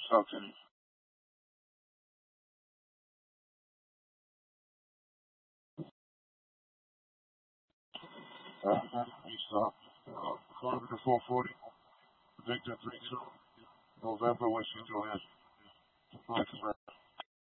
something. He stopped. Carter to 440. Victor 3-2. November, West Joanne.